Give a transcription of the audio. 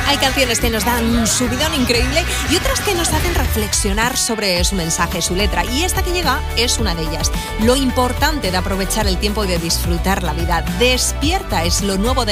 Hay canciones que nos dan un subidón increíble y otras que nos hacen reflexionar sobre su mensaje, su letra. Y esta que llega es una de ellas. Lo importante de aprovechar el tiempo y de disfrutar la vida. Despierta es lo nuevo de